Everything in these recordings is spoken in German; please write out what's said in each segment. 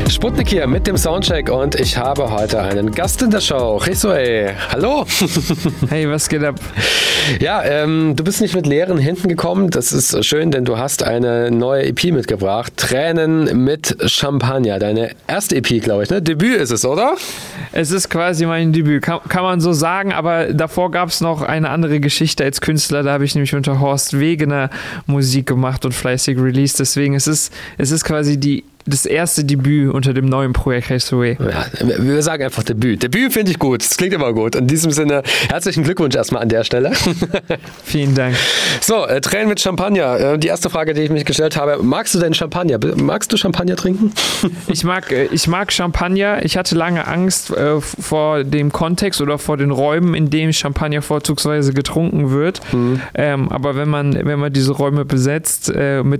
Sputnik hier mit dem Soundcheck und ich habe heute einen Gast in der Show. Jesué, hallo. Hey, was geht ab? Ja, du bist nicht mit leeren Händen gekommen. Das ist schön, denn du hast eine neue EP mitgebracht. Tränen mit Champagner. Deine erste EP, glaube ich, ne? Debüt ist es, oder? Es ist quasi mein Debüt, kann man so sagen, aber davor gab es noch eine andere Geschichte als Künstler. Da habe ich nämlich unter Horst Wegener Musik gemacht und fleißig released. Deswegen es ist quasi das erste Debüt unter dem neuen Projekt Jesué. Ja, wir sagen einfach Debüt. Debüt finde ich gut. Das klingt immer gut. In diesem Sinne, herzlichen Glückwunsch erstmal an der Stelle. Vielen Dank. So, Tränen mit Champagner. Die erste Frage, die ich mich gestellt habe. Magst du denn Champagner? Magst du Champagner trinken? Ich mag Champagner. Ich hatte lange Angst vor dem Kontext oder vor den Räumen, in denen Champagner vorzugsweise getrunken wird. Aber wenn man diese Räume besetzt,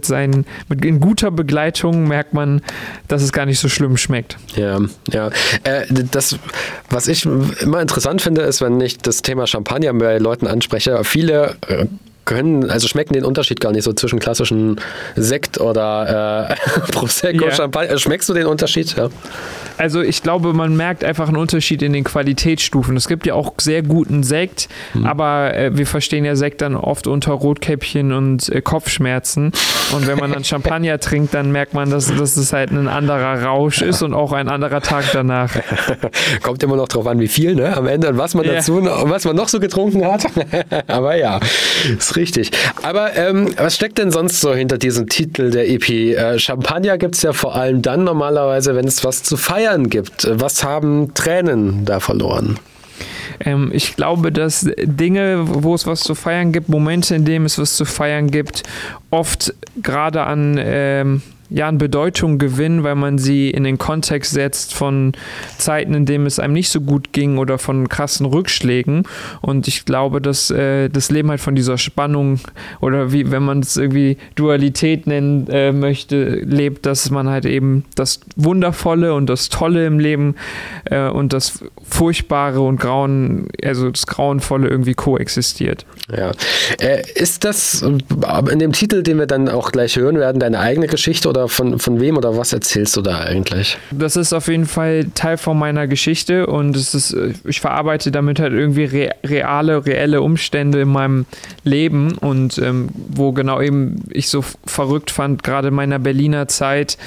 in guter Begleitung, merkt man, dass es gar nicht so schlimm schmeckt. Ja. Das, was ich immer interessant finde, ist, wenn ich das Thema Champagner bei Leuten anspreche, viele schmecken den Unterschied gar nicht so zwischen klassischen Sekt oder Prosecco, Champagner. Schmeckst du den Unterschied? Ja. Also ich glaube, man merkt einfach einen Unterschied in den Qualitätsstufen. Es gibt ja auch sehr guten Sekt, aber wir verstehen ja Sekt dann oft unter Rotkäppchen und Kopfschmerzen. Und wenn man dann Champagner trinkt, dann merkt man, dass es halt ein anderer Rausch ist und auch ein anderer Tag danach. Kommt immer noch drauf an, wie viel, ne? Am Ende und was man dazu und was man noch so getrunken hat. Aber ja, ist richtig. Aber was steckt denn sonst so hinter diesem Titel der EP? Champagner gibt es ja vor allem dann normalerweise, wenn es was zu feiern gibt. Was haben Tränen da verloren? Ich glaube, dass Dinge, wo es was zu feiern gibt, Momente, in denen es was zu feiern gibt, oft gerade an Bedeutung gewinnen, weil man sie in den Kontext setzt von Zeiten, in denen es einem nicht so gut ging oder von krassen Rückschlägen. Und ich glaube, dass das Leben halt von dieser Spannung oder wie, wenn man es irgendwie Dualität nennen möchte, lebt, dass man halt eben das Wundervolle und das Tolle im Leben und das Furchtbare und das Grauenvolle irgendwie koexistiert. Ja. Ist das in dem Titel, den wir dann auch gleich hören werden, deine eigene Geschichte oder von wem oder was erzählst du da eigentlich? Das ist auf jeden Fall Teil von meiner Geschichte und ich verarbeite damit halt irgendwie reelle Umstände in meinem Leben und wo genau eben ich so verrückt fand, gerade in meiner Berliner Zeit,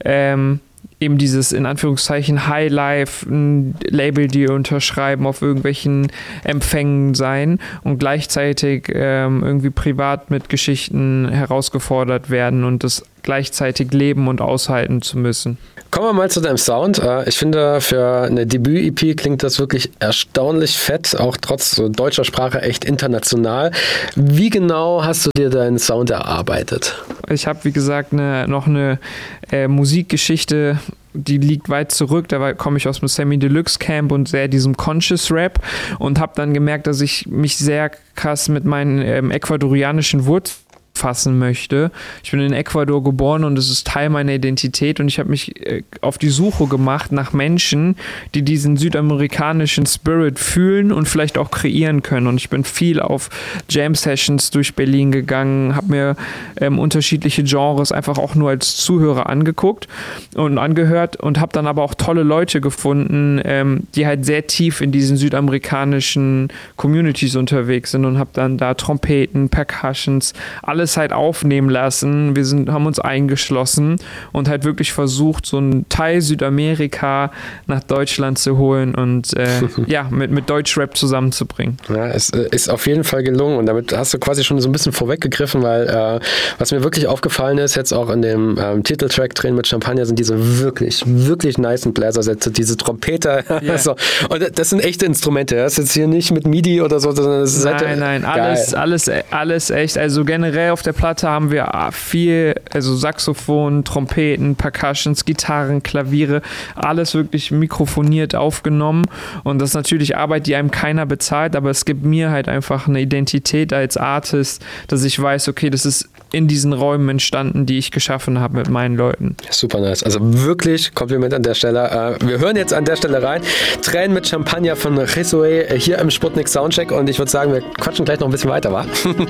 eben dieses in Anführungszeichen Highlife, ein Label-Deal unterschreiben, auf irgendwelchen Empfängen sein und gleichzeitig irgendwie privat mit Geschichten herausgefordert werden und das gleichzeitig leben und aushalten zu müssen. Kommen wir mal zu deinem Sound. Ich finde, für eine Debüt-EP klingt das wirklich erstaunlich fett, auch trotz deutscher Sprache echt international. Wie genau hast du dir deinen Sound erarbeitet? Ich habe, wie gesagt, noch eine Musikgeschichte, die liegt weit zurück. Da komme ich aus dem Sammy Deluxe Camp und sehr diesem Conscious Rap und habe dann gemerkt, dass ich mich sehr krass mit meinen ecuadorianischen Wurzeln fassen möchte. Ich bin in Ecuador geboren und es ist Teil meiner Identität und ich habe mich auf die Suche gemacht nach Menschen, die diesen südamerikanischen Spirit fühlen und vielleicht auch kreieren können. Und ich bin viel auf Jam-Sessions durch Berlin gegangen, habe mir unterschiedliche Genres einfach auch nur als Zuhörer angeguckt und angehört und habe dann aber auch tolle Leute gefunden, die halt sehr tief in diesen südamerikanischen Communities unterwegs sind und habe dann da Trompeten, Percussions, alles halt aufnehmen lassen. Wir haben uns eingeschlossen und halt wirklich versucht, so einen Teil Südamerika nach Deutschland zu holen und mit Deutschrap zusammenzubringen. Ja, es ist auf jeden Fall gelungen und damit hast du quasi schon so ein bisschen vorweggegriffen, weil was mir wirklich aufgefallen ist, jetzt auch in dem Titeltrack Tränen mit Champagner, sind diese wirklich, wirklich nicen Bläsersätze, diese Trompeter. Yeah. So. Und das sind echte Instrumente. Das ist jetzt hier nicht mit MIDI oder so, sondern das ist Nein, alles echt. Also generell auf der Platte haben wir viel, also Saxophon, Trompeten, Percussions, Gitarren, Klaviere, alles wirklich mikrofoniert aufgenommen und das ist natürlich Arbeit, die einem keiner bezahlt, aber es gibt mir halt einfach eine Identität als Artist, dass ich weiß, okay, das ist in diesen Räumen entstanden, die ich geschaffen habe mit meinen Leuten. Super nice. Also wirklich Kompliment an der Stelle. Wir hören jetzt an der Stelle rein. Tränen mit Champagner von Jesué hier im Sputnik Soundcheck und ich würde sagen, wir quatschen gleich noch ein bisschen weiter, wa?